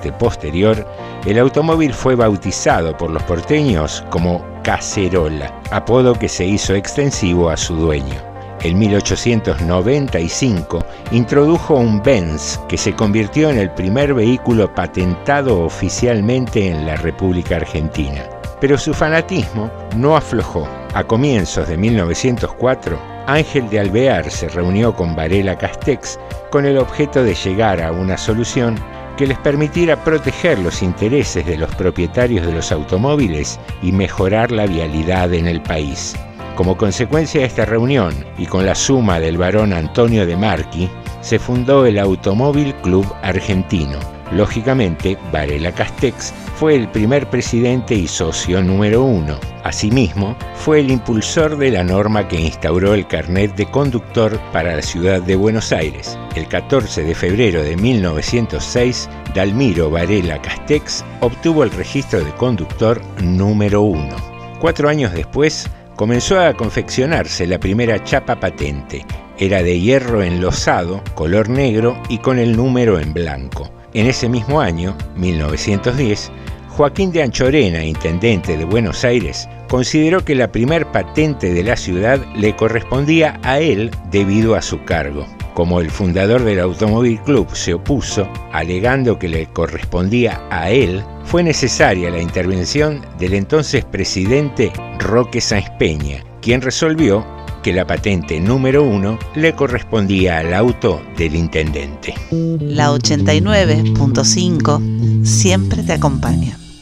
parte posterior, el automóvil fue bautizado por los porteños como Cacerola, apodo que se hizo extensivo a su dueño. En 1895 introdujo un Benz que se convirtió en el primer vehículo patentado oficialmente en la República Argentina. Pero su fanatismo no aflojó. A comienzos de 1904, Ángel de Alvear se reunió con Varela Castex con el objeto de llegar a una solución que les permitiera proteger los intereses de los propietarios de los automóviles y mejorar la vialidad en el país. Como consecuencia de esta reunión y con la suma del barón Antonio de Marchi, se fundó el Automóvil Club Argentino. Lógicamente, Varela Castex fue el primer presidente y socio número 1. Asimismo, fue el impulsor de la norma que instauró el carnet de conductor para la ciudad de Buenos Aires. El 14 de febrero de 1906, Dalmiro Varela Castex obtuvo el registro de conductor número 1. 4 años después, comenzó a confeccionarse la primera chapa patente. Era de hierro enlosado, color negro y con el número en blanco. En ese mismo año, 1910, Joaquín de Anchorena, intendente de Buenos Aires, consideró que la primer patente de la ciudad le correspondía a él debido a su cargo. Como el fundador del Automóvil Club se opuso, alegando que le correspondía a él, fue necesaria la intervención del entonces presidente Roque Sáenz Peña, quien resolvió que la patente número 1 le correspondía al auto del intendente. La 89.5 siempre te acompaña.